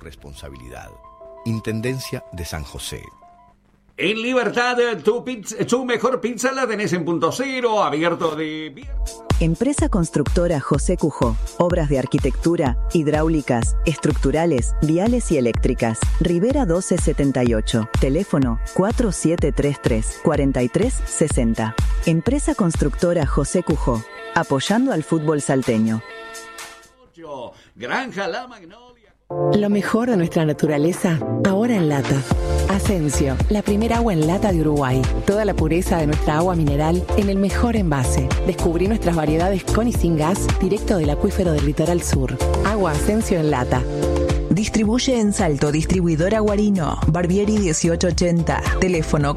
responsabilidad. Intendencia de San José. En Libertad, tu mejor pizza la tenés en Punto Cero, abierto de viernes. Empresa constructora José Cujó. Obras de arquitectura, hidráulicas, estructurales, viales y eléctricas. Rivera 1278. Teléfono 4733-4360. Empresa constructora José Cujó. Apoyando al fútbol salteño. Granja La Magnolia. Lo mejor de nuestra naturaleza, ahora en lata. Asensio, la primera agua en lata de Uruguay. Toda la pureza de nuestra agua mineral en el mejor envase. Descubrí nuestras variedades con y sin gas, directo del acuífero del litoral sur. Agua Asensio en lata. Distribuye en Salto, distribuidora Guarino, Barbieri 1880, teléfono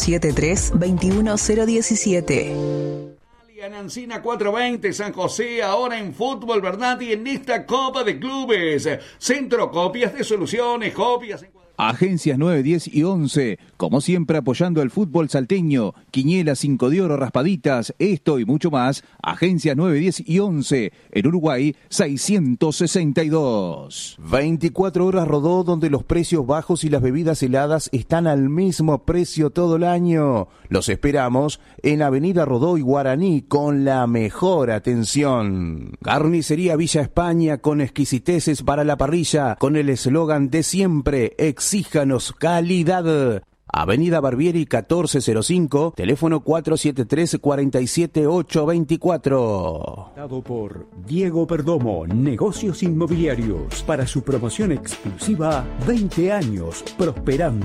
473-21017. Nancina 420, San José, ahora en fútbol, ¿verdad? Y en esta Copa de Clubes. Centro Copias de Soluciones, copias en... Agencias 9, 10 y 11, como siempre apoyando al fútbol salteño, Quinielas 5 de oro, raspaditas, esto y mucho más. Agencias 9, 10 y 11, en Uruguay 662. 24 horas Rodó, donde los precios bajos y las bebidas heladas están al mismo precio todo el año. Los esperamos en Avenida Rodó y Guaraní con la mejor atención. Carnicería Villa España con exquisiteces para la parrilla, con el eslogan de siempre, exíjanos calidad. Avenida Barbieri 1405, teléfono 473-47824. Dado por Diego Perdomo, Negocios Inmobiliarios. Para su promoción exclusiva, 20 años prosperando.